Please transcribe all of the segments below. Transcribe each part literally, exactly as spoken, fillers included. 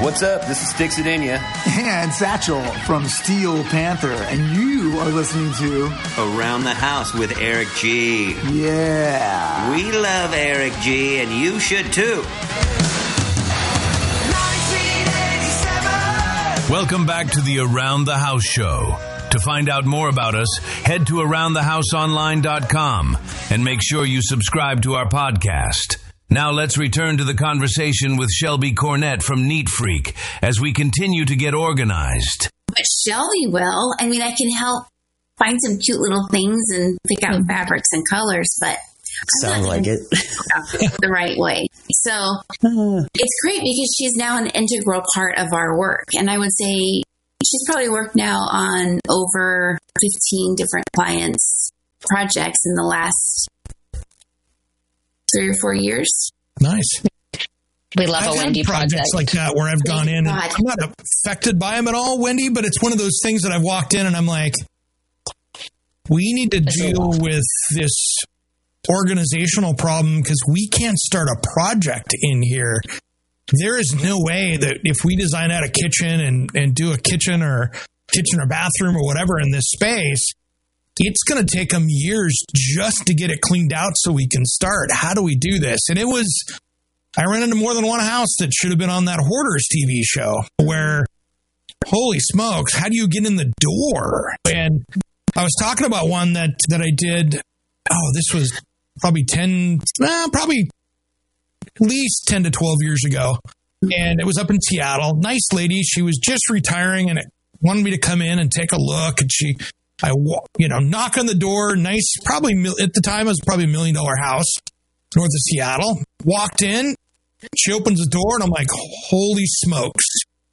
What's up? This is Sticks It In Ya. And Satchel from Steel Panther. And you are listening to Around the House with Eric G. Yeah. We love Eric G, and you should too. Welcome back to the Around the House show. To find out more about us, head to around the house online dot com and make sure you subscribe to our podcast. Now let's return to the conversation with Shelby Cornett from Neat Freak as we continue to get organized. But Shelby will. I mean, I can help find some cute little things and pick out fabrics and colors, but sounds like it the right way. So it's great because she's now an integral part of our work. And I would say she's probably worked now on over fifteen different clients' projects in the last three or four years. Nice. We love I've a Wendy had projects project like that where I've gone in and I'm not affected by them at all, Wendy, but it's one of those things that I've walked in and I'm like, we need to deal with this organizational problem because we can't start a project in here. There is no way that if we design out a kitchen and, and do a kitchen or kitchen or bathroom or whatever in this space, it's going to take them years just to get it cleaned out so we can start. How do we do this? And it was, I ran into more than one house that should have been on that Hoarders T V show where, holy smokes, how do you get in the door? And I was talking about one that, that I did, oh, this was probably ten, eh, probably at least ten to twelve years ago. And it was up in Seattle. Nice lady. She was just retiring and wanted me to come in and take a look. And she, I, you know, knock on the door. Nice, probably at the time it was probably a million dollar house north of Seattle. Walked in. She opens the door and I'm like, holy smokes.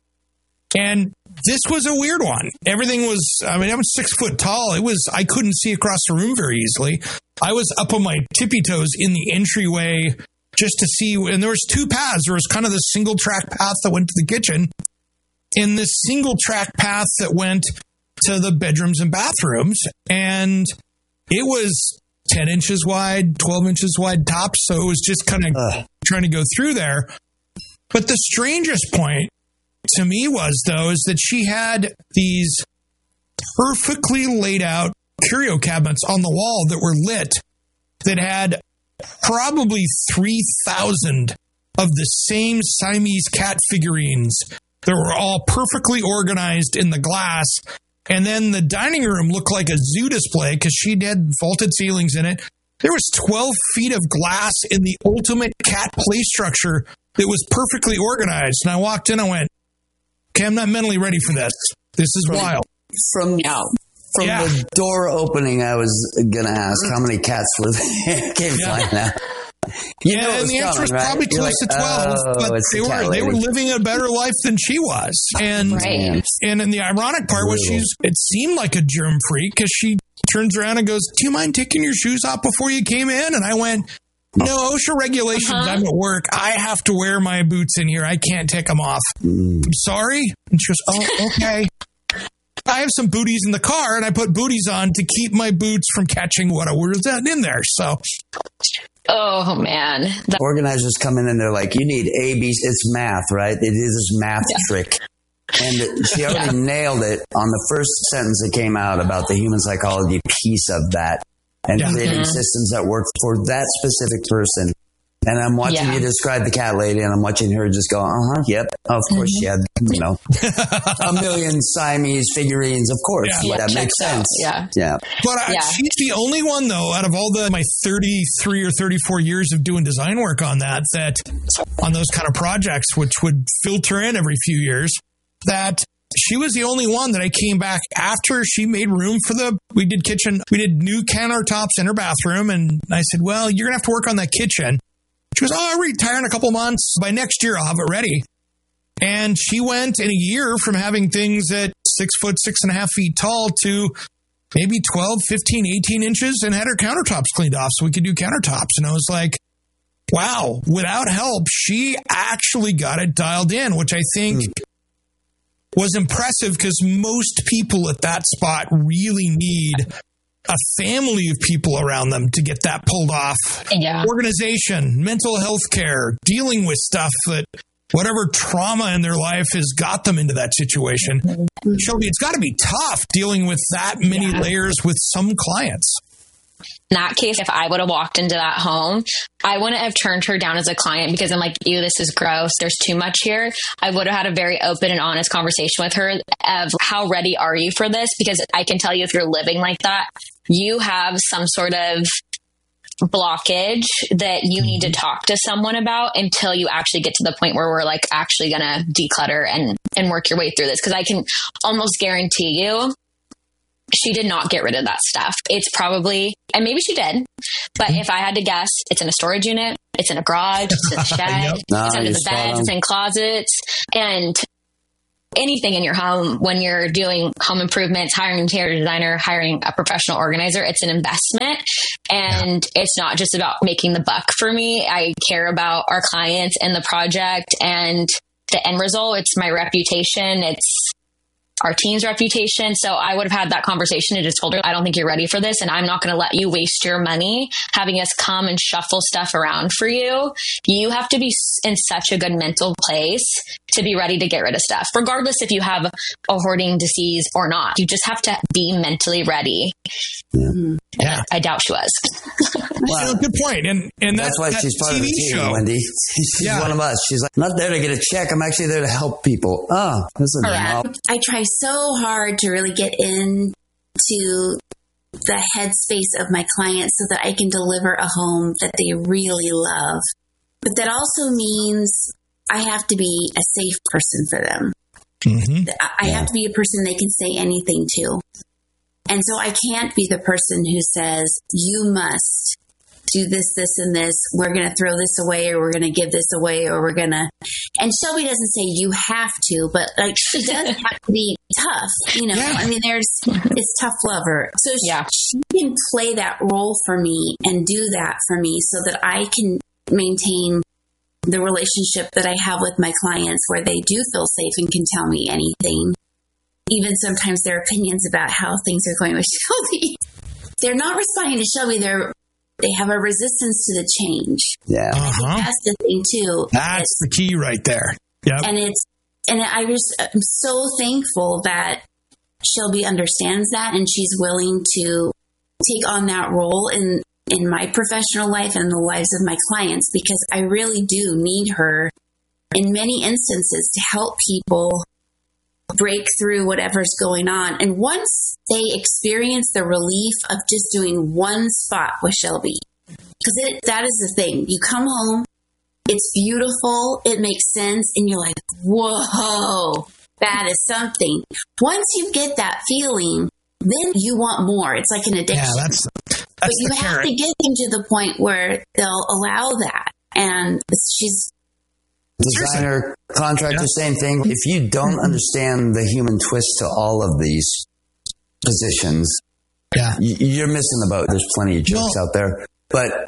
And this was a weird one. Everything was, I mean, I was six foot tall. It was, I couldn't see across the room very easily. I was up on my tippy toes in the entryway just to see, and there was two paths. There was kind of the single track path that went to the kitchen and this single track path that went to the bedrooms and bathrooms. And it was ten inches wide, twelve inches wide tops. So it was just kind of uh. trying to go through there. But the strangest point to me was, though, is that she had these perfectly laid out curio cabinets on the wall that were lit that had probably three thousand of the same Siamese cat figurines that were all perfectly organized in the glass. And then the dining room looked like a zoo display because she had vaulted ceilings in it. There was twelve feet of glass in the ultimate cat play structure that was perfectly organized. And I walked in and went, okay, I'm not mentally ready for this. This is from, wild. From, from yeah. the door opening, I was going to ask how many cats were there. Came yeah. flying out. You yeah, and the answer was probably right? close like, to twelve, oh, but they were they were living a better life than she was. And right. and then the ironic part was she's it seemed like a germ freak because she turns around and goes, "Do you mind taking your shoes off before you came in?" And I went, "No, OSHA regulations. Uh-huh. I'm at work. I have to wear my boots in here. I can't take them off. Mm. I'm sorry." And she goes, "Oh, okay." I have some booties in the car, and I put booties on to keep my boots from catching what I was in there. So, oh man, that- organizers come in and they're like, "You need A, B." It's math, right? It is this math yeah. trick, and she already yeah. nailed it on the first sentence that came out about the human psychology piece of that, and yeah. creating mm-hmm. systems that work for that specific person. And I'm watching yeah. you describe the cat lady, and I'm watching her just go, uh-huh, yep, of course mm-hmm. she had, you know, a million Siamese figurines, of course. Yeah. That makes sense. Yeah. Yeah. But I, yeah. she's the only one, though, out of all the my thirty-three or thirty-four years of doing design work on that, that on those kind of projects, which would filter in every few years, that she was the only one that I came back after she made room for the, we did kitchen, we did new countertops in her bathroom. And I said, well, you're going to have to work on that kitchen. She goes, oh, I'll retire in a couple months. By next year, I'll have it ready. And she went in a year from having things at six foot, six and a half feet tall to maybe twelve, fifteen, eighteen inches and had her countertops cleaned off so we could do countertops. And I was like, wow, without help, she actually got it dialed in, which I think mm. was impressive because most people at that spot really need a family of people around them to get that pulled off. Yeah. Organization, mental health care, dealing with stuff that whatever trauma in their life has got them into that situation. Mm-hmm. Shelby, it's got to be tough dealing with that many yeah. layers with some clients. In that case, if I would have walked into that home, I wouldn't have turned her down as a client because I'm like, ew, this is gross. There's too much here. I would have had a very open and honest conversation with her of how ready are you for this? Because I can tell you if you're living like that, you have some sort of blockage that you need to talk to someone about until you actually get to the point where we're like actually going to declutter and, and work your way through this. Because I can almost guarantee you, she did not get rid of that stuff. It's probably, and maybe she did, but if I had to guess, it's in a storage unit, it's in a garage, it's in a shed, yep. no, it's under the beds, it's in closets, and anything in your home when you're doing home improvements, hiring an interior designer, hiring a professional organizer, it's an investment. And yeah. it's not just about making the buck for me. I care about our clients and the project and the end result. It's my reputation. It's our team's reputation. So I would have had that conversation and just told her, I don't think you're ready for this. And I'm not going to let you waste your money having us come and shuffle stuff around for you. You have to be in such a good mental place to be ready to get rid of stuff, regardless if you have a hoarding disease or not. You just have to be mentally ready. Yeah. yeah. I, I doubt she was. Well, good point. And, and that's that, why that she's part T V of the team, show. Wendy. She's yeah. one of us. She's like, I'm not there to get a check. I'm actually there to help people. Oh, listen. Yeah. I try so hard to really get into the headspace of my clients so that I can deliver a home that they really love. But that also means I have to be a safe person for them. Mm-hmm. I have to be a person they can say anything to. And so I can't be the person who says, you must do this, this, and this. We're going to throw this away, or we're going to give this away, or we're going to. And Shelby doesn't say you have to, but like she does have to be tough. You know, yeah. I mean, there's it's tough lover. So she, yeah. she can play that role for me and do that for me so that I can maintain the relationship that I have with my clients where they do feel safe and can tell me anything. Even sometimes their opinions about how things are going with Shelby. They're not responding to Shelby. They're They have a resistance to the change. Yeah. Uh-huh. That's the thing too. That's it's, the key right there. Yep. And it's, and I just, I'm so thankful that Shelby understands that and she's willing to take on that role in, in my professional life and the lives of my clients, because I really do need her in many instances to help people break through whatever's going on. And once they experience the relief of just doing one spot with Shelby, because that is the thing. You come home, it's beautiful, it makes sense, and you're like, whoa, that is something. Once you get that feeling, then you want more. It's like an addiction. Yeah, that's, that's but you the have carrot. to get them to the point where they'll allow that. And she's designer, contractor, yeah. same thing. If you don't understand the human twist to all of these positions, yeah. you're missing the boat. There's plenty of jokes no. out there, but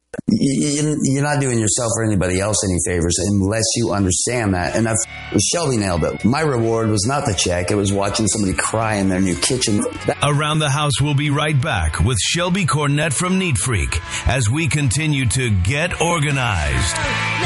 you're not doing yourself or anybody else any favors unless you understand that. And I've, Shelby nailed it. My reward was not the check. It was watching somebody cry in their new kitchen. Around the House will be right back with Shelby Cornett from Neat Freak as we continue to get organized.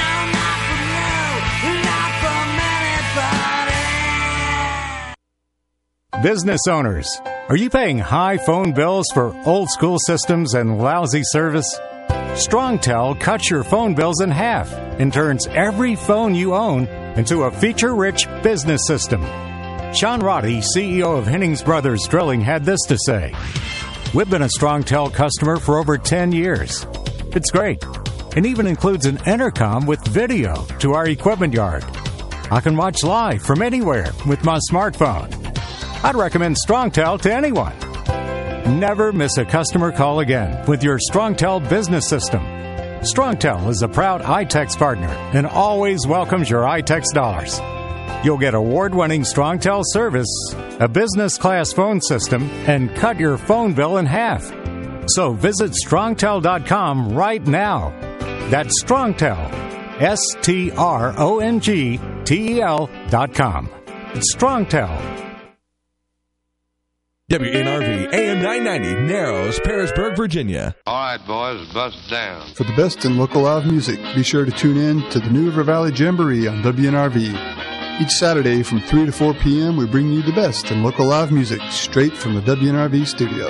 Business owners, are you paying high phone bills for old school systems and lousy service? StrongTel cuts your phone bills in half and turns every phone you own into a feature-rich business system. Sean Roddy, C E O of Hennings Brothers Drilling, had this to say. We've been a StrongTel customer for over ten years. It's great. It even includes an intercom with video to our equipment yard. I can watch live from anywhere with my smartphone. I'd recommend StrongTel to anyone. Never miss a customer call again with your StrongTel business system. StrongTel is a proud iTex partner and always welcomes your iTex dollars. You'll get award-winning StrongTel service, a business-class phone system, and cut your phone bill in half. So visit strongtel dot com right now. That's StrongTel, S T R O N G T E L dot com. StrongTel. W N R V, A M nine ninety, Narrows, Parisburg, Virginia. All right, boys, bust down. For the best in local live music, be sure to tune in to the New River Valley Jamboree on W N R V. Each Saturday from three to four p.m., we bring you the best in local live music straight from the W N R V studio.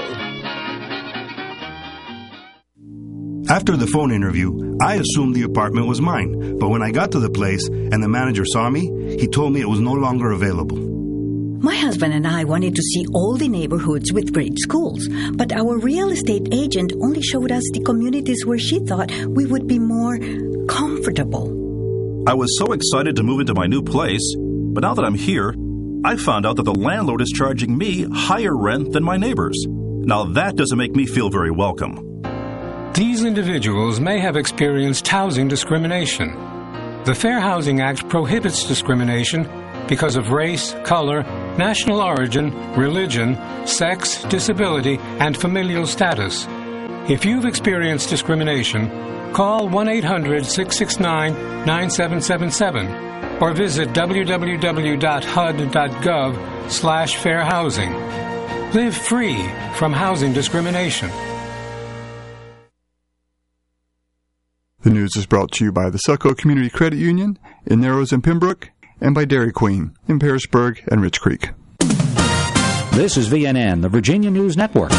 After the phone interview, I assumed the apartment was mine, but when I got to the place and the manager saw me, he told me it was no longer available. My husband and I wanted to see all the neighborhoods with great schools, but our real estate agent only showed us the communities where she thought we would be more comfortable. I was so excited to move into my new place, but now that I'm here, I found out that the landlord is charging me higher rent than my neighbors. Now that doesn't make me feel very welcome. These individuals may have experienced housing discrimination. The Fair Housing Act prohibits discrimination because of race, color, national origin, religion, sex, disability, and familial status. If you've experienced discrimination, call one eight hundred, six six nine, nine seven seven seven or visit w w w dot h u d dot gov slash fair housing. Live free from housing discrimination. The news is brought to you by the Selco Community Credit Union in Narrows and Pembroke, and by Dairy Queen in Parisburg and Rich Creek. This is V N N, the Virginia News Network.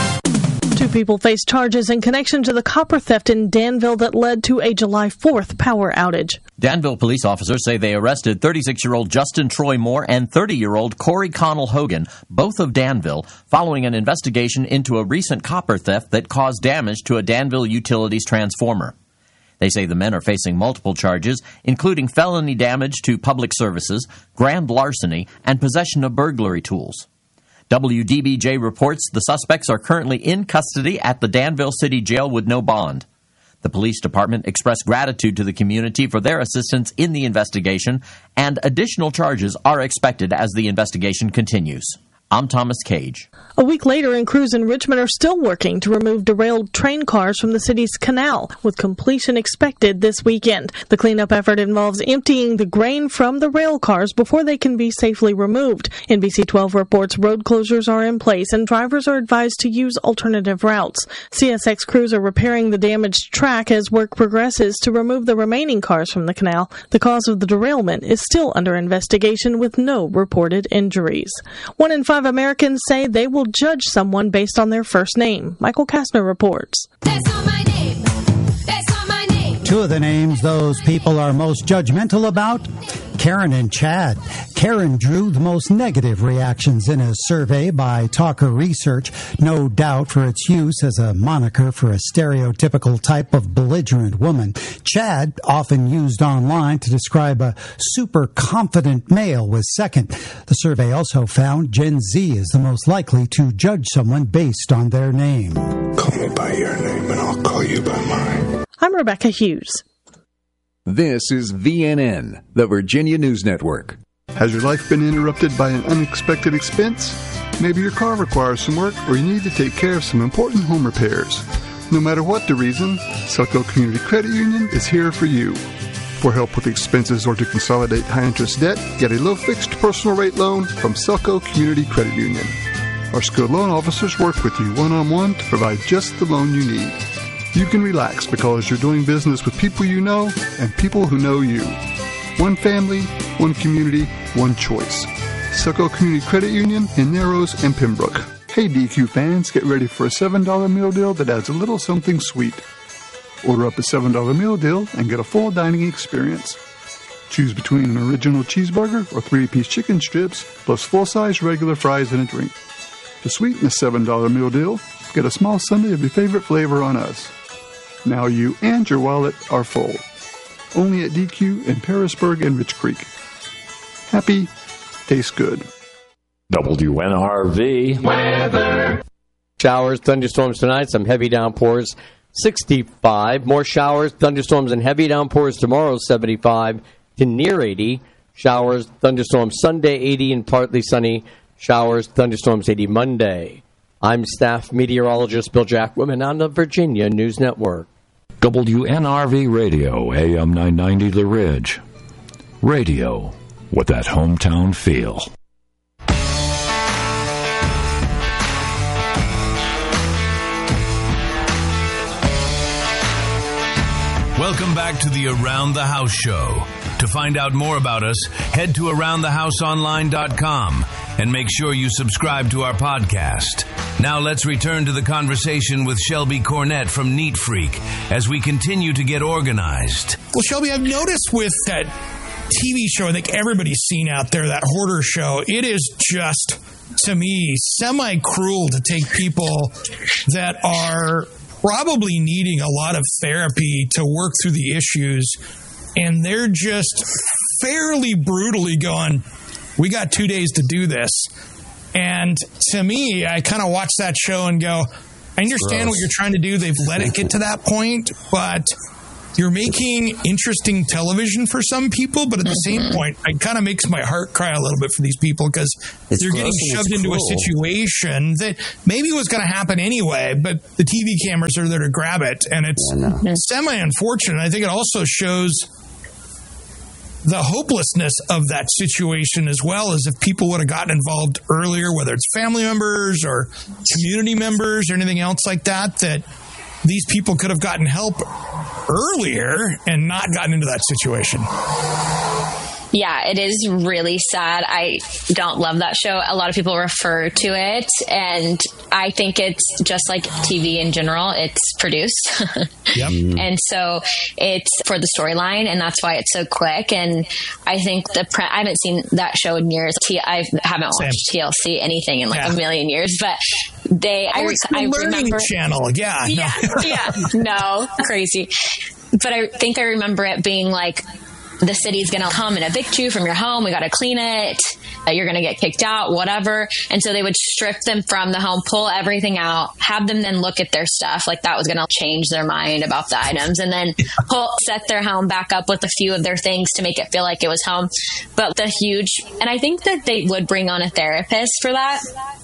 Two people face charges in connection to the copper theft in Danville that led to a July fourth power outage. Danville police officers say they arrested thirty-six-year-old Justin Troy Moore and thirty-year-old Corey Connell Hogan, both of Danville, following an investigation into a recent copper theft that caused damage to a Danville Utilities transformer. They say the men are facing multiple charges, including felony damage to public services, grand larceny, and possession of burglary tools. W D B J reports the suspects are currently in custody at the Danville City Jail with no bond. The police department expressed gratitude to the community for their assistance in the investigation, and additional charges are expected as the investigation continues. I'm Thomas Cage. A week later, and crews in Richmond are still working to remove derailed train cars from the city's canal, with completion expected this weekend. The cleanup effort involves emptying the grain from the rail cars before they can be safely removed. N B C twelve reports road closures are in place and drivers are advised to use alternative routes. C S X crews are repairing the damaged track as work progresses to remove the remaining cars from the canal. The cause of the derailment is still under investigation with no reported injuries. One in five Americans say they will judge someone based on their first name. Michael Kastner reports. That's not my name. That's not my name. Two of the names those people are most judgmental about, Karen and Chad. Karen drew the most negative reactions in a survey by Talker Research, no doubt for its use as a moniker for a stereotypical type of belligerent woman. Chad, often used online to describe a super confident male, was second. The survey also found Gen Z is the most likely to judge someone based on their name. Call me by your name and I'll call you by mine. I'm Rebecca Hughes. This is V N N, the Virginia News Network. Has your life been interrupted by an unexpected expense? Maybe your car requires some work or you need to take care of some important home repairs. No matter what the reason, Selco Community Credit Union is here for you. For help with expenses or to consolidate high-interest debt, get a low-fixed personal rate loan from Selco Community Credit Union. Our skilled loan officers work with you one-on-one to provide just the loan you need. You can relax because you're doing business with people you know and people who know you. One family, one community, one choice. Selco Community Credit Union in Narrows and Pembroke. Hey D Q fans, get ready for a seven dollar meal deal that adds a little something sweet. Order up a seven dollar meal deal and get a full dining experience. Choose between an original cheeseburger or three-piece chicken strips plus full-size regular fries and a drink. To sweeten the seven dollar meal deal, get a small sundae of your favorite flavor on us. Now you and your wallet are full. Only at D Q in Parisburg and Rich Creek. Happy, tastes good. W N R V weather. Showers, thunderstorms tonight, some heavy downpours, sixty-five. More showers, thunderstorms, and heavy downpours tomorrow, seventy-five to near eighty. Showers, thunderstorms Sunday, eighty and partly sunny. Showers, thunderstorms, eighty Monday. I'm staff meteorologist Bill Jackwoman on the Virginia News Network. W N R V Radio, A M nine ninety The Ridge. Radio with that hometown feel. Welcome back to the Around the House show. To find out more about us, head to around the house online dot com and make sure you subscribe to our podcast. Now let's return to the conversation with Shelby Cornett from Neat Freak as we continue to get organized. Well, Shelby, I've noticed with that T V show I think everybody's seen out there, that hoarder show, it is just, to me, semi-cruel to take people that are probably needing a lot of therapy to work through the issues, and they're just fairly brutally going, we got two days to do this. And to me, I kind of watch that show and go, I understand Gross. What you're trying to do. They've let it get to that point, but you're making interesting television for some people, but at the same point, it kind of makes my heart cry a little bit for these people because they're getting shoved into cruel. a situation that maybe was going to happen anyway, but the T V cameras are there to grab it, and it's yeah, semi-unfortunate. I think it also shows the hopelessness of that situation as well, as if people would have gotten involved earlier, whether it's family members or community members or anything else like that, that these people could have gotten help earlier and not gotten into that situation. Yeah, it is really sad. I don't love that show. A lot of people refer to it, and I think it's just like T V in general. It's produced. Yep. And so it's for the storyline, and that's why it's so quick. And I think the pre- I haven't seen that show in years. T- I haven't watched Same. T L C anything in like yeah. a million years, but they, oh, I, it's the I Learning remember Channel. Yeah. Yeah. No. yeah. No, crazy. But I think I remember it being like, the city's going to come and evict you from your home. We got to clean it. You're going to get kicked out, whatever. And so they would strip them from the home, pull everything out, have them then look at their stuff. Like that was going to change their mind about the items, and then pull, set their home back up with a few of their things to make it feel like it was home. But the huge, and I think that they would bring on a therapist for that.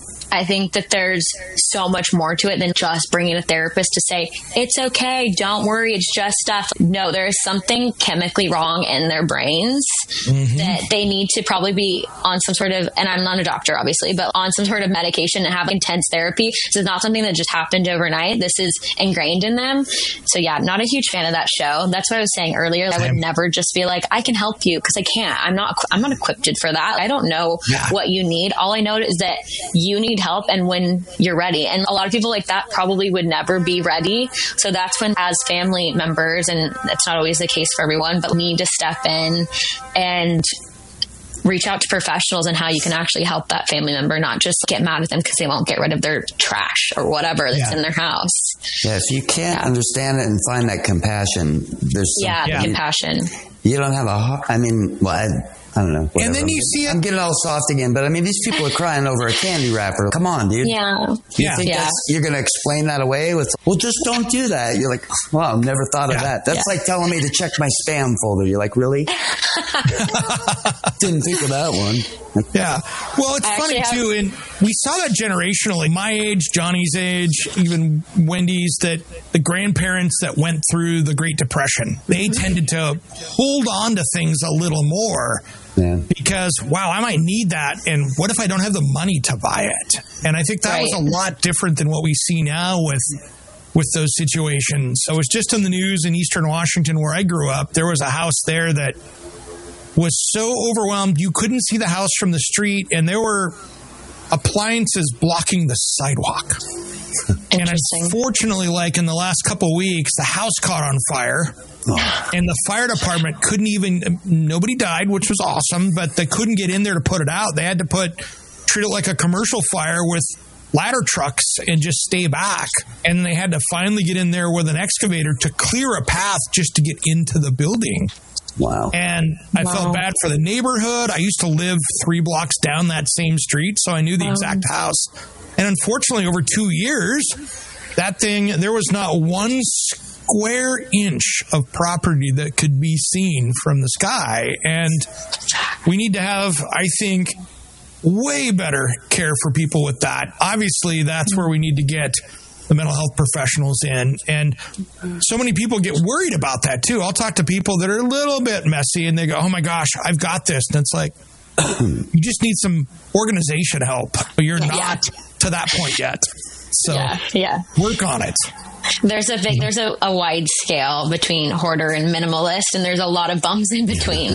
I think that there's so much more to it than just bringing a therapist to say, it's okay, don't worry, it's just stuff. No, there is something chemically wrong in their brains mm-hmm. that they need to probably be on some sort of, and I'm not a doctor, obviously, but on some sort of medication and have intense therapy. So it's not something that just happened overnight. This is ingrained in them. So yeah, I'm not a huge fan of that show. That's what I was saying earlier. Same. I would never just be like, I can help you, because I can't. I'm not, I'm not equipped for that. I don't know yeah. what you need. All I know is that you need help, and when you're ready. And a lot of people like that probably would never be ready. So that's when, as family members, and it's not always the case for everyone, but need to step in and reach out to professionals and how you can actually help that family member, not just get mad at them because they won't get rid of their trash or whatever that's yeah. in their house. Yeah, if you can't yeah. understand it and find that compassion, there's some, yeah, yeah. the compassion. You don't have a heart. I mean, well, I, I don't know. Whatever. And then you see it. I'm getting all soft again, but I mean, these people are crying over a candy wrapper. Come on, dude. Yeah. You yeah. think yeah. that's, you're going to explain that away with, well, just don't do that. You're like, well, I've never thought yeah. of that. That's yeah. like telling me to check my spam folder. You're like, really? Didn't think of that one. Yeah. Well, it's I funny, too. And we saw that generationally. My age, Johnny's age, even Wendy's, that the grandparents that went through the Great Depression, they tended to hold on to things a little more. Yeah. Because, wow, I might need that. And what if I don't have the money to buy it? And I think that right. was a lot different than what we see now with with those situations. I was just in the news in Eastern Washington where I grew up. There was a house there that was so overwhelmed you couldn't see the house from the street, and there were appliances blocking the sidewalk. And unfortunately, like in the last couple of weeks, the house caught on fire. Oh. And the fire department couldn't even, nobody died, which was awesome, but they couldn't get in there to put it out. They had to put, treat it like a commercial fire with ladder trucks and just stay back. And they had to finally get in there with an excavator to clear a path just to get into the building. Wow. And I wow. felt bad for the neighborhood. I used to live three blocks down that same street, so I knew the wow. exact house. And unfortunately, over two years, that thing, there was not one square inch of property that could be seen from the sky. And we need to have, I think, way better care for people with that. Obviously, that's where we need to get the mental health professionals in. And so many people get worried about that, too. I'll talk to people that are a little bit messy, and they go, oh, my gosh, I've got this. And it's like, you just need some organization help. But you're yeah, not yeah. to that point yet. So yeah, yeah. work on it. There's a big, there's a, a wide scale between hoarder and minimalist, and there's a lot of bumps in between.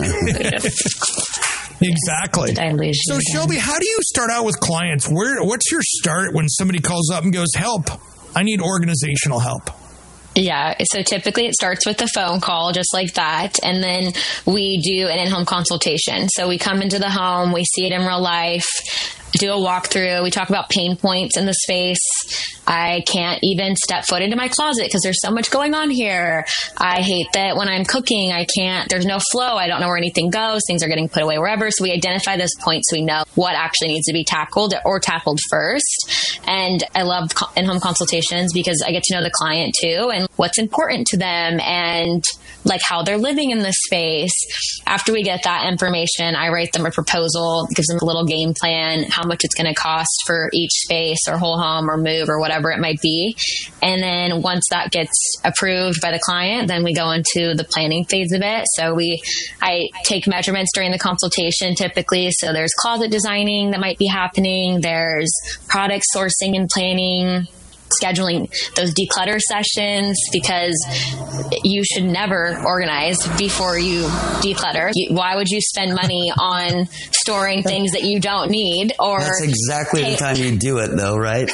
Exactly. So, again. Shelby, how do you start out with clients? Where, what's your start when somebody calls up and goes, help, I need organizational help? Yeah, so typically it starts with a phone call just like that, and then we do an in-home consultation. So we come into the home, we see it in real life, do a walkthrough, we talk about pain points in the space. I can't even step foot into my closet because there's so much going on here. I hate that when I'm cooking, I can't, there's no flow. I don't know where anything goes. Things are getting put away wherever. So we identify those points so we know what actually needs to be tackled or tackled first. And I love in-home consultations because I get to know the client too and what's important to them and like how they're living in this space. After we get that information, I write them a proposal, gives them a little game plan, how much it's going to cost for each space or whole home or move or whatever it might be. And then once that gets approved by the client, then we go into the planning phase of it. So we, I take measurements during the consultation typically. So there's closet designing that might be happening. There's product sourcing and planning, scheduling those declutter sessions because you should never organize before you declutter. You, why would you spend money on storing things that you don't need? Or that's exactly pay- the time you do it, though, right?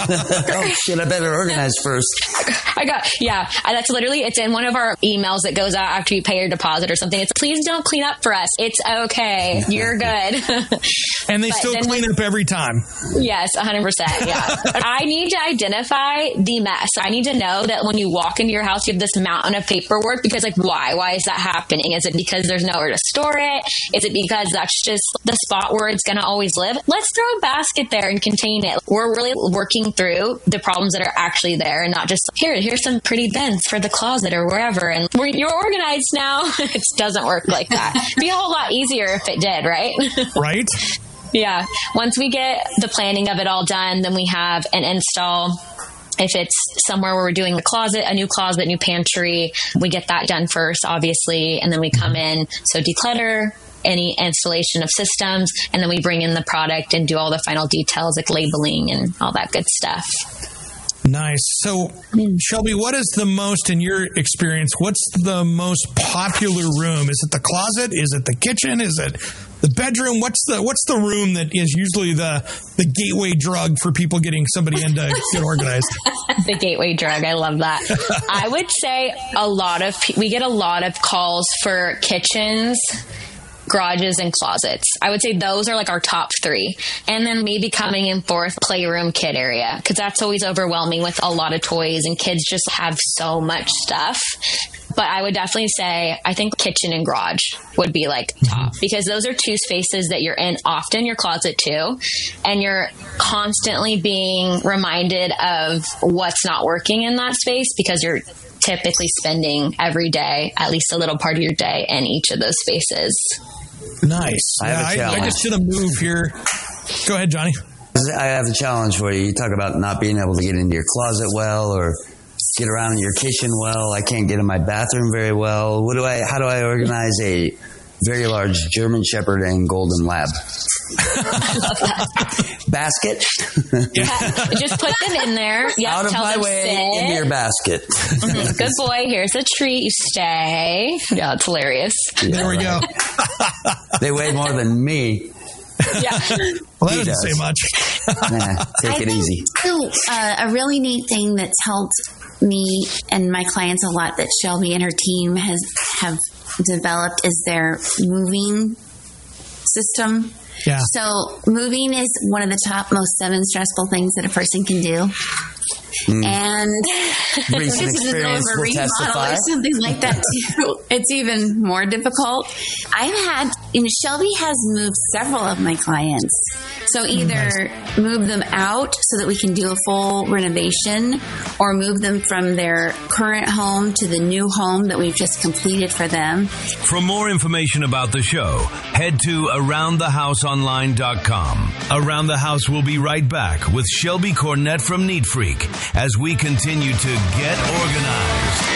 Oh shit! I better organize first. I got yeah. That's literally it's in one of our emails that goes out after you pay your deposit or something. It's please don't clean up for us. It's okay. You're good. And they but still clean we, up every time. Yes, one hundred percent. Yeah. I need to identify the mess. I need to know that when you walk into your house, you have this mountain of paperwork because, like, why? Why is that happening? Is it because there's nowhere to store it? Is it because that's just the spot where it's going to always live? Let's throw a basket there and contain it. We're really working through the problems that are actually there and not just, here, here's some pretty bins for the closet or wherever, and we're, you're organized now. It doesn't work like that. It'd be a whole lot easier if it did, right? Right? Yeah. Once we get the planning of it all done, then we have an install. If it's somewhere where we're doing a closet, a new closet, new pantry, we get that done first, obviously, and then we come in. So declutter, any installation of systems, and then we bring in the product and do all the final details like labeling and all that good stuff. Nice. So, Shelby, what is the most, in your experience, what's the most popular room? Is it the closet? Is it the kitchen? Is it the bedroom? What's the what's the room that is usually the, the gateway drug for people getting somebody in to get organized? The gateway drug. I love that. I would say a lot of, we get a lot of calls for kitchens, garages, and closets. I would say those are like our top three. And then maybe coming in fourth, playroom, kid area, because that's always overwhelming with a lot of toys and kids just have so much stuff. But I would definitely say, I think kitchen and garage would be like top, because those are two spaces that you're in often, your closet too, and you're constantly being reminded of what's not working in that space because you're typically spending every day, at least a little part of your day in each of those spaces. Nice. I, have yeah, a I, I just did a move here. Go ahead, Johnny. I have a challenge for you. You talk about not being able to get into your closet well or get around in your kitchen well. I can't get in my bathroom very well. What do I? How do I organize a very large German Shepherd and Golden Lab? I love that. Basket? Yeah, just put them in there. Yep, Out of tell my them way, sit. into your basket. Mm-hmm. Good boy. Here's a treat. You stay. Yeah, it's hilarious. Yeah, there we go. They weigh more than me. Yeah. Well, that he doesn't does. say much. Nah, take I it easy. Too, uh, a really neat thing that's helped me and my clients a lot that Shelby and her team has have developed is their moving system. Yeah. So moving is one of the top most seven stressful things that a person can do. Mm. And recent experience will testify. Or something like that too. It's even more difficult. I've had, you know, Shelby has moved several of my clients. So either nice. move them out so that we can do a full renovation, or move them from their current home to the new home that we've just completed for them. For more information about the show, head to around the house online dot com. Around the House will be right back with Shelby Cornett from Neat Freak as we continue to get organized.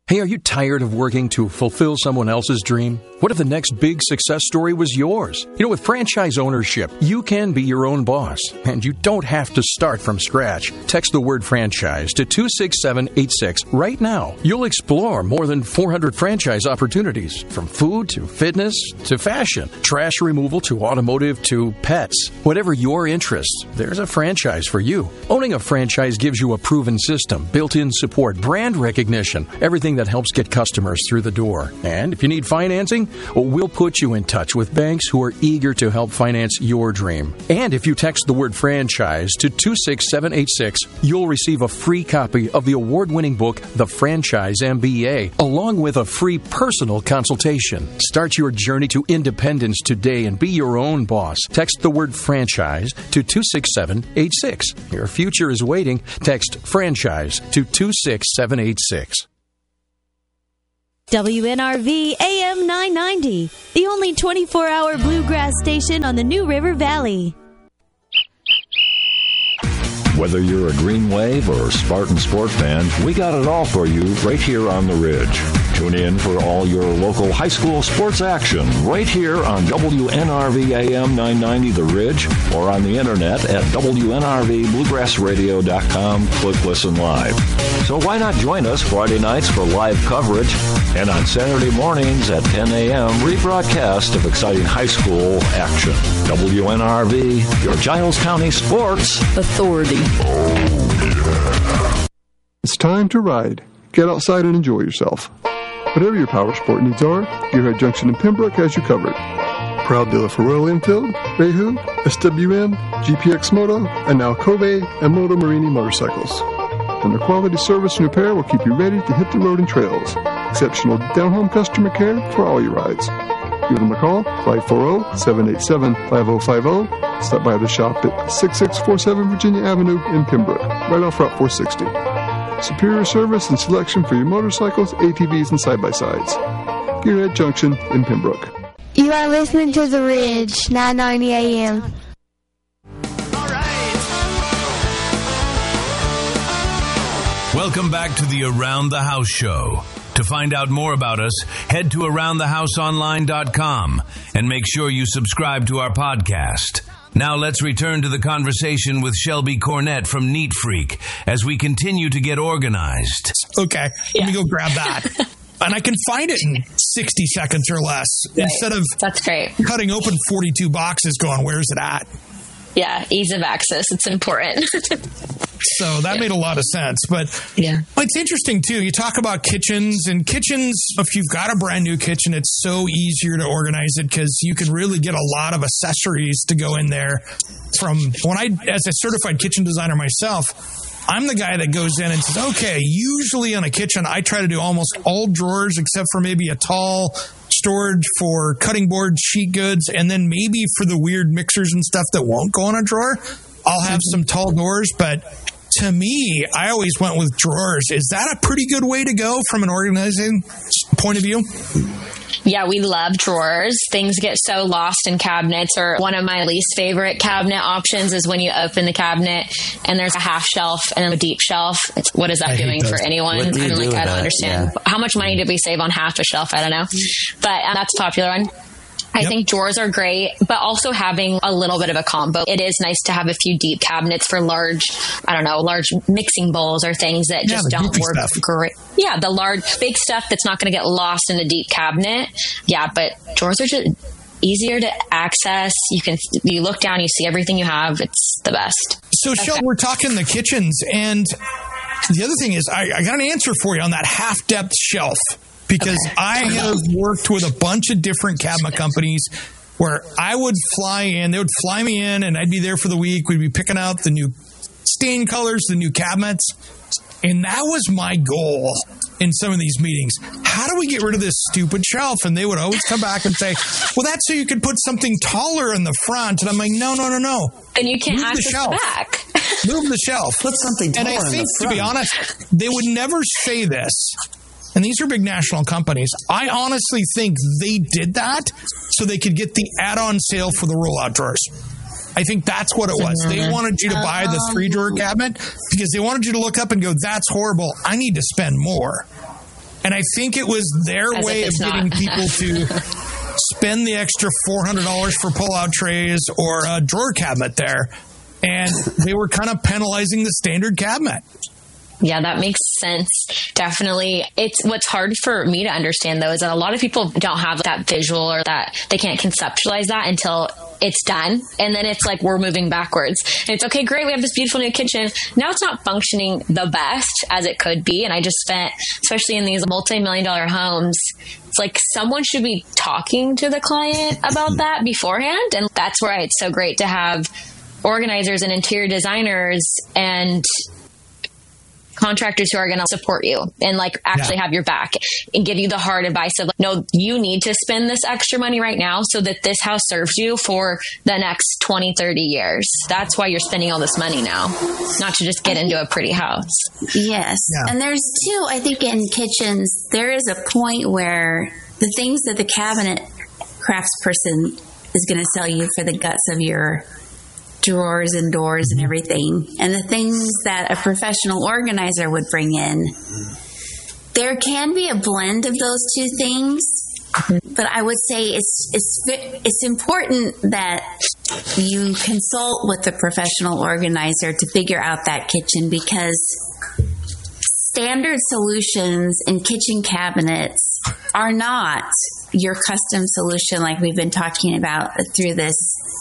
Hey, are you tired of working to fulfill someone else's dream? What if the next big success story was yours? You know, with franchise ownership, you can be your own boss, and you don't have to start from scratch. Text the word franchise to two six seven eight six right now. You'll explore more than four hundred franchise opportunities, from food to fitness to fashion, trash removal to automotive to pets. Whatever your interests, there's a franchise for you. Owning a franchise gives you a proven system, built-in support, brand recognition, everything that helps get customers through the door. And if you need financing, well, we'll put you in touch with banks who are eager to help finance your dream. And if you text the word franchise to two six seven eight six, you'll receive a free copy of the award-winning book, The Franchise M B A, along with a free personal consultation. Start your journey to independence today and be your own boss. Text the word franchise to two six seven eight six. Your future is waiting. Text franchise to two six seven eight six. W N R V A M nine ninety, the only twenty-four hour bluegrass station on the New River Valley. Whether you're a Green Wave or Spartan Sport fan, we got it all for you right here on the Ridge. Tune in for all your local high school sports action right here on W N R V A M nine ninety The Ridge, or on the internet at W N R V bluegrass radio dot com. Click Listen Live. So why not join us Friday nights for live coverage, and on Saturday mornings at ten a.m. rebroadcast of exciting high school action. W N R V, your Giles County Sports Authority. Oh, yeah. It's time to ride. Get outside and enjoy yourself. Whatever your power sport needs are, Gearhead Junction in Pembroke has you covered. Proud dealer for Royal Enfield, Reihu, S W M, G P X Moto, and now Kobe and Moto Marini motorcycles. And their quality service and repair will keep you ready to hit the road and trails. Exceptional down-home customer care for all your rides. Give them a call, five four zero, seven eight seven, five zero five zero. Stop by the shop at six six four seven Virginia Avenue in Pembroke, right off Route four sixty. Superior service and selection for your motorcycles, A T Vs, and side-by-sides. Gearhead Junction in Pembroke. You are listening to The Ridge, nine ninety A M. Welcome back to the Around the House show. To find out more about us, head to around the house online dot com and make sure you subscribe to our podcast. Now let's return to the conversation with Shelby Cornett from Neat Freak as we continue to get organized. Okay, let me go grab that. And I can find it in sixty seconds or less. Right. Instead of That's great. cutting open forty-two boxes going, where's it at? Yeah, ease of access. It's important. So that yeah. made a lot of sense. But yeah, it's interesting, too. You talk about kitchens, and kitchens, if you've got a brand new kitchen, it's so easier to organize it because you can really get a lot of accessories to go in there. From when I, as a certified kitchen designer myself, I'm the guy that goes in and says, okay, usually on a kitchen, I try to do almost all drawers except for maybe a tall storage for cutting boards, sheet goods, and then maybe for the weird mixers and stuff that won't go in a drawer, I'll have some tall doors. But to me, I always went with drawers. Is that a pretty good way to go from an organizing point of view? Yeah, we love drawers. Things get so lost in cabinets. Or one of my least favorite cabinet options is when you open the cabinet and there's a half shelf and then a deep shelf. It's, what is that I doing for anyone? What do you I'm do like, I don't that? understand. Yeah. How much money did we save on half a shelf? I don't know. But um, that's a popular one. I yep. think drawers are great, but also having a little bit of a combo. It is nice to have a few deep cabinets for large, I don't know, large mixing bowls or things that yeah, just don't work stuff. great. Yeah, the large, big stuff that's not going to get lost in a deep cabinet. Yeah, but drawers are just easier to access. You can you look down, you see everything you have. It's the best. So, okay. Shel, we're talking the kitchens, and the other thing is I, I got an answer for you on that half-depth shelf. Because okay. I have worked with a bunch of different cabinet companies where I would fly in, they would fly me in, and I'd be there for the week. We'd be picking out the new stain colors, the new cabinets. And that was my goal in some of these meetings. How do we get rid of this stupid shelf? And they would always come back and say, well, that's so you could put something taller in the front. And I'm like, no, no, no, no. And you can't Move access the shelf. The back. Move the shelf. Put something taller in the front. And I think, to be honest, they would never say this. And these are big national companies. I honestly think they did that so they could get the add-on sale for the rollout drawers. I think that's what it was. They wanted you to buy the three-drawer cabinet because they wanted you to look up and go, that's horrible. I need to spend more. And I think it was their As way if of it's getting not. people to spend the extra four hundred dollars for pull-out trays or a drawer cabinet there. And they were kind of penalizing the standard cabinet. Yeah, that makes sense. Definitely. It's what's hard for me to understand, though, is that a lot of people don't have that visual or that they can't conceptualize that until it's done. And then it's like we're moving backwards. And it's okay, great, we have this beautiful new kitchen. Now it's not functioning the best as it could be. And I just spent, especially in these multi-million dollar homes, it's like someone should be talking to the client about that beforehand. And that's why it's so great to have organizers and interior designers and contractors who are going to support you and like actually yeah. have your back and give you the hard advice of like, no, you need to spend this extra money right now so that this house serves you for the next twenty, thirty years. That's why you're spending all this money now, not to just get into a pretty house. Yes. Yeah. And there's two, I think in kitchens, there is a point where the things that the cabinet craftsperson is going to sell you for the guts of your drawers and doors and everything, and the things that a professional organizer would bring in, there can be a blend of those two things. But I would say it's it's it's important that you consult with the professional organizer to figure out that kitchen, because standard solutions in kitchen cabinets are not your custom solution like we've been talking about through this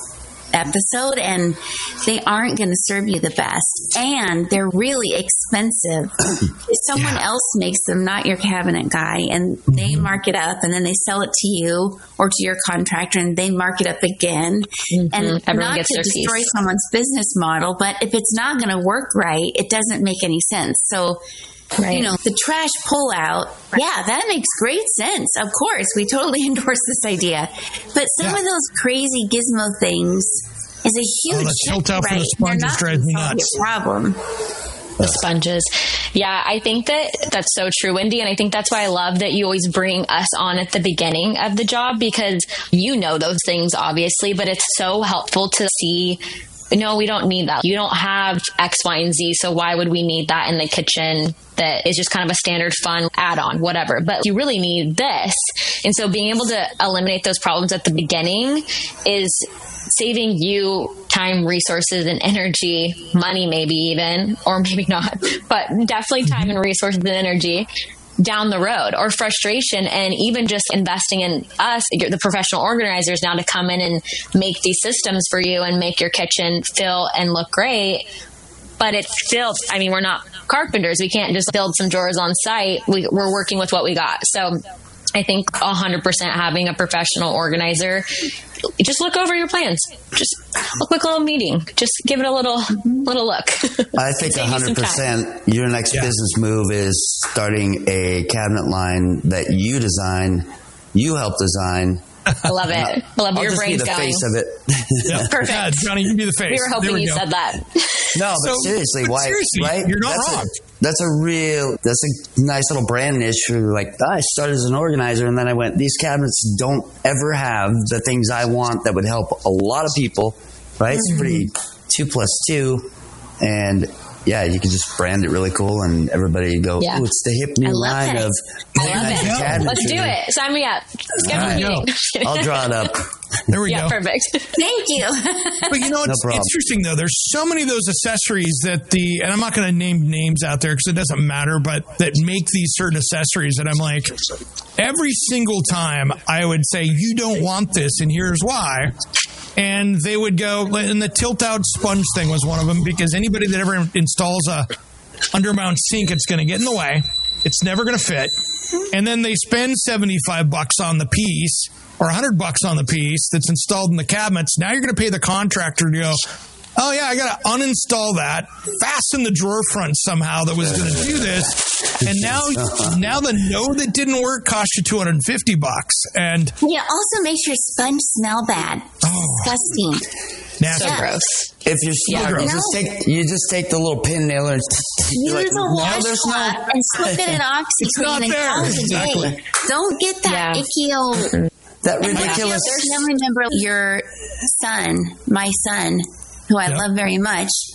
episode, and they aren't going to serve you the best, and they're really expensive. Someone yeah. else makes them, not your cabinet guy, and mm-hmm. they mark it up, and then they sell it to you or to your contractor, and they mark it up again. Mm-hmm. And Everyone not gets to their destroy piece. someone's business model, but if it's not going to work right, it doesn't make any sense. So Right. You know, the trash pullout, yeah, that makes great sense. Of course, we totally endorse this idea. But some yeah. of those crazy gizmo things is a huge oh, the tilt out right? for the sponges drives me nuts. Problem. The sponges. Yeah, I think that that's so true, Wendy. And I think that's why I love that you always bring us on at the beginning of the job, because you know those things, obviously, but it's so helpful to see, no, we don't need that. You don't have X, Y, and Z, so why would we need that in the kitchen? That is just kind of a standard fun add-on, whatever. But you really need this. And so being able to eliminate those problems at the beginning is saving you time, resources, and energy, money maybe even, or maybe not, but definitely time and resources and energy down the road, or frustration, and even just investing in us, the professional organizers, now to come in and make these systems for you and make your kitchen feel and look great. But it's still, I mean, we're not carpenters. We can't just build some drawers on site. We, we're working with what we got. So I think one hundred percent having a professional organizer, just look over your plans. Just a quick little meeting. Just give it a little little look. I think one hundred percent your next yeah. business move is starting a cabinet line that you design, you help design. I love it. I love I'll your just brains be the going. face of it. Yeah. Perfect. Yeah, Johnny, you be the face. We were hoping we you go. said that. No, but so, seriously, but why? Seriously, right? You're not that's wrong. A, that's a real. That's a nice little brand issue. Like I started as an organizer, and then I went. These cabinets don't ever have the things I want that would help a lot of people. Right? Mm-hmm. It's pretty two plus two, and. Yeah, you can just brand it really cool, and everybody go, yeah. "Ooh, it's the hip new line it. of." I love it. Cabinetry. Let's do it. Sign me up. Schedule a meeting. I'll draw it up. There we yeah, go. Perfect. Thank you. But you know, it's no interesting though. There's so many of those accessories that the, and I'm not going to name names out there because it doesn't matter, but that make these certain accessories that I'm like, every single time I would say, "You don't want this, and here's why." And they would go, and the tilt-out sponge thing was one of them, because anybody that ever installs a undermount sink, it's going to get in the way. It's never going to fit. And then they spend seventy-five bucks on the piece, or one hundred bucks on the piece that's installed in the cabinets. Now you're going to pay the contractor to go, oh, yeah, I got to uninstall that, fasten the drawer front somehow that was going to do this. And now now the node that didn't work cost you two hundred fifty bucks. And yeah, also makes your sponge smell bad. Oh. Disgusting. Nasty. So gross. If you're Yeah, you, gross. just take, you just take the little pin nailer and Use like, a no, washcloth there's no. and slip it in OxyClean and there. call it a Exactly. day. Don't get that Yeah. icky old. That And ridiculous. I remember your son, my son, who I Yep. love very much,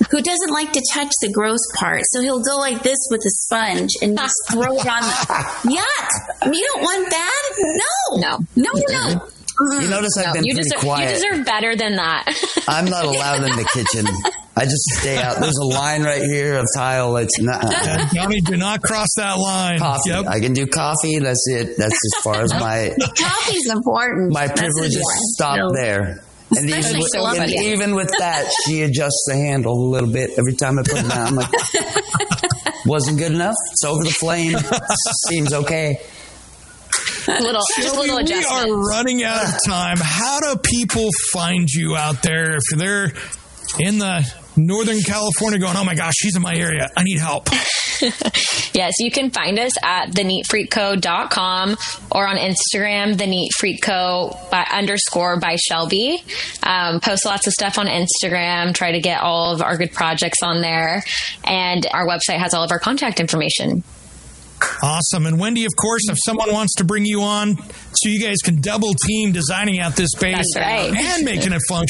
who doesn't like to touch the gross part. So he'll go like this with a sponge and just throw it on the... Yuck! You don't want that? No. No. No, no. You notice I've No, been you pretty deserve, quiet. You deserve better than that. I'm not allowed in the kitchen. I just stay out. There's a line right here of tile. It's not. Uh, Johnny, do not cross that line. Coffee. Yep. I can do coffee. That's it. That's as far as my Coffee's important. my That's privileges important. stop No. there. And even, Especially with, so and much. even with that, she adjusts the handle a little bit every time I put it down. I'm like, wasn't good enough. It's over the flame. Seems okay. little, just a little we adjustment. are running out of time. How do people find you out there if they're in the Northern California going, oh my gosh, she's in my area, I need help? Yes, you can find us at the neat freak co dot com or on Instagram, the neat freak co by underscore by Shelby. Um, post lots of stuff on Instagram, try to get all of our good projects on there. And our website has all of our contact information. Awesome. And Wendy, of course, if someone wants to bring you on so you guys can double team designing out this base That's right. and making it function.